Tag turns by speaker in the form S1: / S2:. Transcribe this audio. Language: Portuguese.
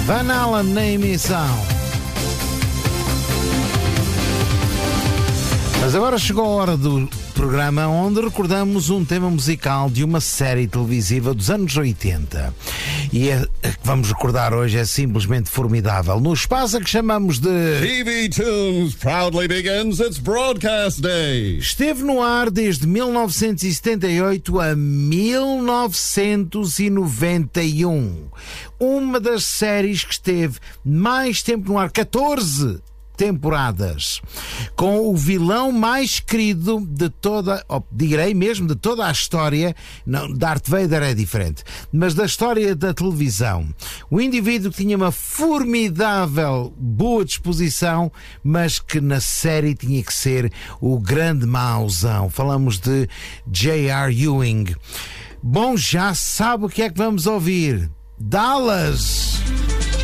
S1: Van Halen na emissão. Mas agora chegou a hora do programa onde recordamos um tema musical de uma série televisiva dos anos 80. E a que vamos recordar hoje é simplesmente formidável. No espaço a que chamamos de
S2: TV Tunes proudly begins its broadcast day.
S1: Esteve no ar desde 1978 a 1991. Uma das séries que esteve mais tempo no ar, 14 temporadas, com o vilão mais querido de toda, direi mesmo, de toda a história. Não, Darth Vader é diferente, mas da história da televisão. O indivíduo que tinha uma formidável boa disposição, mas que na série tinha que ser o grande mauzão. Falamos de J.R. Ewing. Bom, já sabe o que é que vamos ouvir. Dallas!